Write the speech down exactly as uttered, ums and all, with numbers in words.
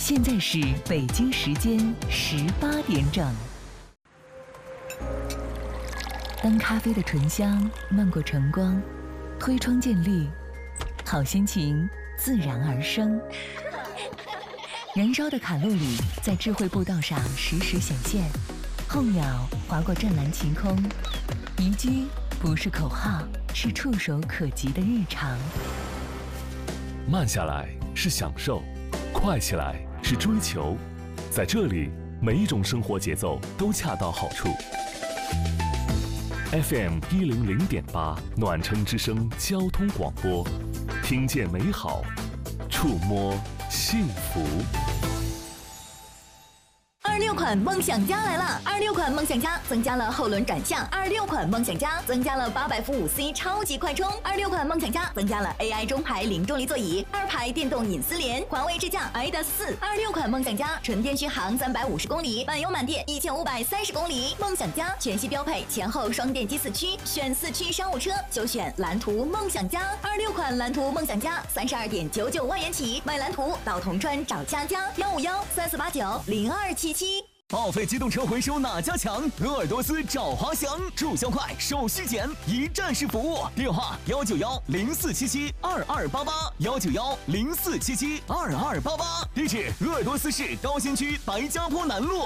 现在是北京时间十八点整。当咖啡的醇香漫过晨光，推窗见绿，好心情自然而生。燃烧的卡路里在智慧步道上实时显现，候鸟划过湛蓝晴空，宜居不是口号，是触手可及的日常。 慢下来是享受，快起来是追求，在这里，每一种生活节奏都恰到好处。F M 一零零点八暖城之声交通广播，听见美好，触摸幸福。 二六款梦想家来了！二六款梦想家增加了后轮转向，二六款梦想家增加了八百伏五 C 超级快充，二六款梦想家增加了 A I 中排零重力座椅，二排电动隐私联，环卫智驾 I D A 四。二六款梦想家纯电续航三百五十公里，满油满电一千五百三十公里。梦想家全系标配前后双电机四驱，选四驱商务车就选蓝图梦想家。二六款蓝图梦想家三十二点九九万元起，买蓝图到铜川找佳佳幺五幺三四八九零二七七。 报废机动车回收哪家强？鄂尔多斯找华翔，注销快，手续简，一站式服务。电话幺九幺零四七七二二八八幺九幺零四七七二二八八。地址鄂尔多斯市高新区白家坡南路。